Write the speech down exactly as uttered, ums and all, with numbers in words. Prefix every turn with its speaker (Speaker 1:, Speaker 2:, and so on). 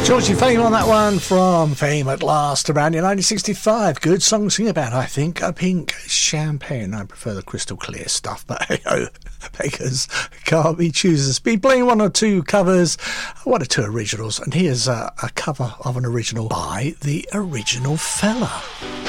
Speaker 1: Georgie Fame on that one from Fame at Last around in nineteen sixty-five. Good song to sing about, I think. A pink champagne. I prefer the crystal clear stuff, but hey ho, beggars can't be choosers. Be playing one or two covers, one or two originals, and here's a, a cover of an original by the Original Fella.